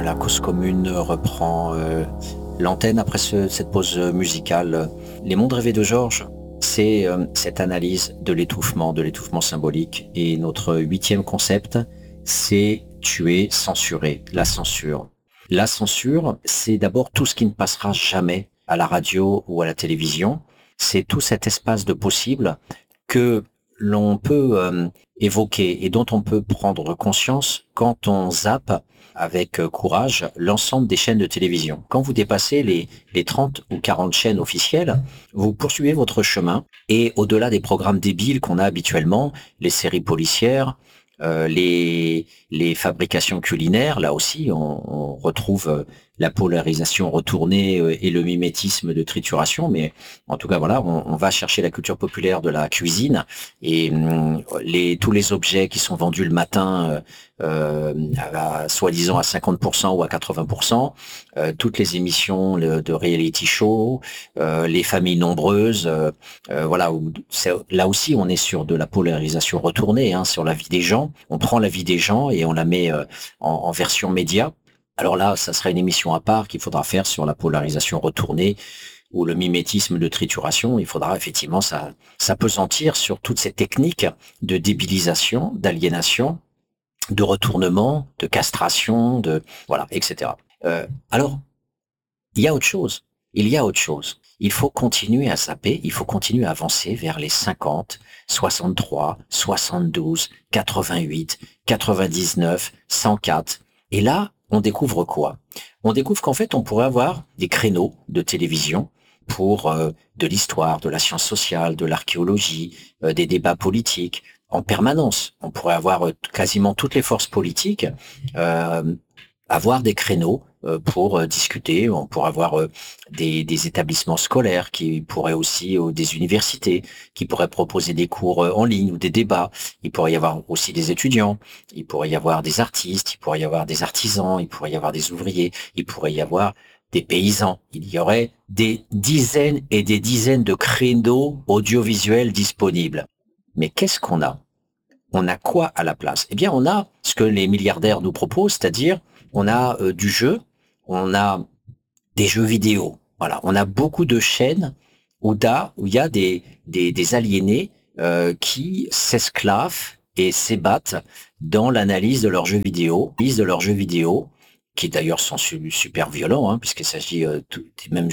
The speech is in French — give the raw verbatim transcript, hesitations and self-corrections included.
La cause commune reprend euh, l'antenne après ce- cette pause musicale. Les mondes rêvés de Georges, c'est euh, cette analyse de l'étouffement, de l'étouffement symbolique. Et notre huitième concept, c'est tuer, censurer, la censure. La censure, c'est d'abord tout ce qui ne passera jamais à la radio ou à la télévision. C'est tout cet espace de possible que l'on peut euh, évoquer et dont on peut prendre conscience quand on zappe avec euh, courage l'ensemble des chaînes de télévision. Quand vous dépassez les, les trente ou quarante chaînes officielles, vous poursuivez votre chemin et au-delà des programmes débiles qu'on a habituellement, les séries policières, euh, les, les fabrications culinaires, là aussi on, on retrouve euh, la polarisation retournée euh, et le mimétisme de trituration, mais en tout cas voilà, on, on va chercher la culture populaire de la cuisine et hum, les, tous les objets qui sont vendus le matin euh, euh, à, soi-disant à cinquante pour cent ou à quatre-vingts pour cent, euh, toutes les émissions le- de reality show, euh, les familles nombreuses, euh, euh, voilà, où c'est- là aussi on est sur de la polarisation retournée, hein, sur la vie des gens. On prend la vie des gens et on la met euh, en, en version média. Alors là, ça serait une émission à part qu'il faudra faire sur la polarisation retournée ou le mimétisme de trituration. Il faudra effectivement ça s'apesantir sur toutes ces techniques de débilisation, d'aliénation, de retournement, de castration, de voilà, et cetera. Euh, alors, il y a autre chose. Il y a autre chose. Il faut continuer à zapper, il faut continuer à avancer vers les cinquante, soixante-trois, soixante-douze, quatre-vingt-huit, quatre-vingt-dix-neuf, cent quatre. Et là, on découvre quoi? On découvre qu'en fait, on pourrait avoir des créneaux de télévision pour euh, de l'histoire, de la science sociale, de l'archéologie, euh, des débats politiques en permanence. On pourrait avoir euh, quasiment toutes les forces politiques euh, avoir des créneaux euh, pour euh, discuter. On pourrait avoir euh, des, des établissements scolaires qui pourraient aussi, ou des universités, qui pourraient proposer des cours euh, en ligne ou des débats. Il pourrait y avoir aussi des étudiants, il pourrait y avoir des artistes, il pourrait y avoir des artisans, il pourrait y avoir des ouvriers, il pourrait y avoir des paysans. Il y aurait des dizaines et des dizaines de créneaux audiovisuels disponibles. Mais qu'est-ce qu'on a? On a quoi à la place? Eh bien, on a ce que les milliardaires nous proposent, c'est-à-dire on a euh, du jeu, on a des jeux vidéo. Voilà, on a beaucoup de chaînes où, da- où il y a des, des, des aliénés euh, qui s'esclavent et s'ébattent dans l'analyse de leurs jeux vidéo, l'analyse de leurs jeux vidéo, qui d'ailleurs sont su- super violents, hein, puisqu'il s'agit euh, tout- même